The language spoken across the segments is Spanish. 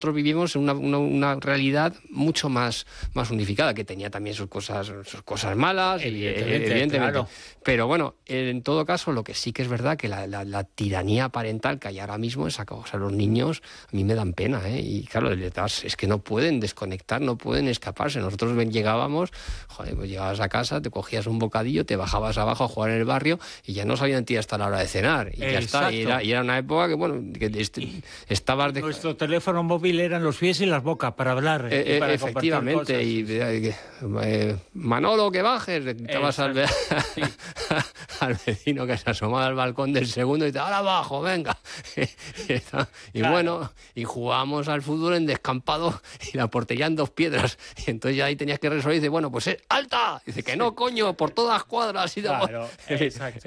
nosotros vivimos en una realidad mucho más unificada, que tenía también sus cosas malas, evidentemente. Claro. Pero bueno, en todo caso, lo que sí que es verdad que la tiranía parental que hay ahora mismo es los niños a mí me dan pena, y claro, es que no pueden desconectar, no pueden escaparse. Nosotros llegábamos, pues llegabas a casa, te cogías un bocadillo, te bajabas abajo a jugar en el barrio y ya no sabían ti hasta la hora de cenar, y ya está. Y era una época que, bueno, estabas... Nuestro teléfono móvil eran los pies y las bocas para hablar. Para efectivamente, y Manolo, que bajes, le quitabas al vecino que se asomaba al balcón del segundo y te ahora abajo, venga. Y claro. Bueno, y jugábamos al fútbol en descampado y la portería en 2 piedras. Y entonces ya ahí tenías que resolver y dice, bueno, pues ¡alta! Dice que no, coño, por todas las cuadras. Y claro, exacto.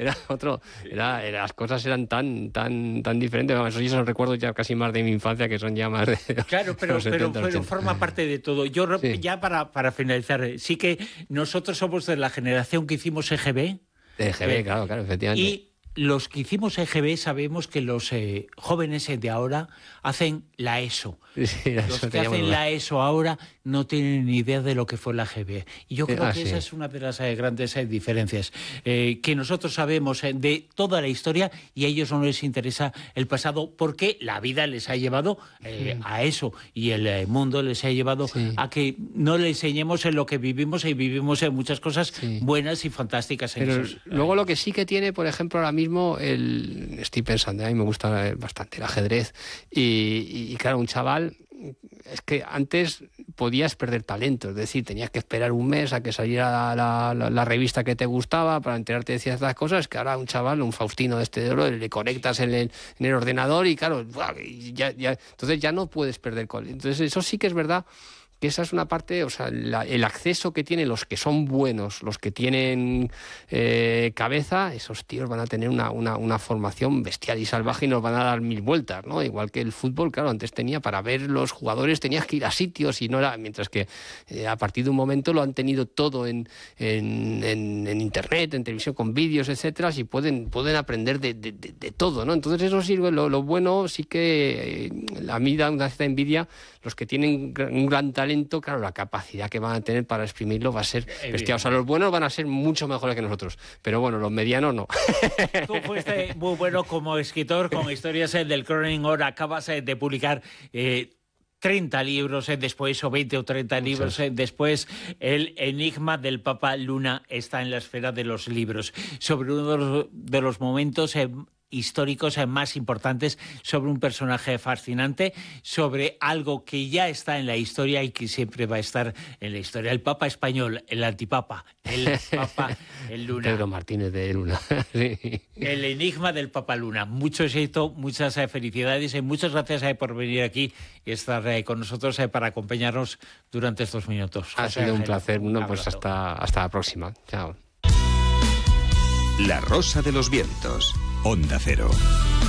Las cosas eran tan diferentes. Eso sí son recuerdos ya casi más de mi infancia, que son ya más de... Claro, pero forma parte de todo. Yo ya para finalizar, sí que nosotros somos de la generación que hicimos EGB. EGB, claro, efectivamente. Y los que hicimos EGB sabemos que los jóvenes de ahora hacen la ESO. Sí, los que hacen la ESO ahora no tienen ni idea de lo que fue la EGB. Y yo creo que esa es una de las grandes diferencias. Que nosotros sabemos de toda la historia y a ellos no les interesa el pasado porque la vida les ha llevado a eso y el mundo les ha llevado a que no le enseñemos en lo que vivimos y vivimos en muchas cosas buenas y fantásticas. Pero luego lo que sí que tiene, por ejemplo, ahora mismo, estoy pensando, a mí me gusta bastante el ajedrez y claro, un chaval, es que antes podías perder talento, es decir, tenías que esperar un mes a que saliera la revista que te gustaba para enterarte de ciertas cosas, que ahora un chaval, un Faustino de oro, le conectas en el ordenador y claro, entonces ya no puedes perder. Entonces eso sí que es verdad, que esa es una parte, o sea, el acceso que tienen los que son buenos, los que tienen cabeza, esos tíos van a tener una formación bestial y salvaje y nos van a dar 1000 vueltas, ¿no? Igual que el fútbol, claro, antes para ver los jugadores tenías que ir a sitios y no era, mientras que a partir de un momento lo han tenido todo en internet, en televisión, con vídeos, etcétera, y pueden aprender de todo, ¿no? Entonces eso sirve, lo bueno sí que a mí da una cierta envidia los que tienen un gran talento, claro, la capacidad que van a tener para exprimirlo va a ser bestial. O sea, los buenos van a ser mucho mejores que nosotros, pero bueno, los medianos no. Tú fuiste muy bueno como escritor, con historias del Chronicle. Ahora acabas de publicar 30 libros después, o 20 o 30 libros después. El enigma del Papa Luna está en la esfera de los libros, sobre uno de los momentos históricos más importantes, sobre un personaje fascinante, sobre algo que ya está en la historia y que siempre va a estar en la historia. El Papa español, el antipapa, el Papa el Luna. Pedro Martínez de Luna. Sí. El enigma del Papa Luna. Mucho éxito, muchas felicidades y muchas gracias por venir aquí y estar con nosotros para acompañarnos durante estos minutos. Ha sido un placer. Pues hasta la próxima. Chao. La Rosa de los Vientos, Onda Cero.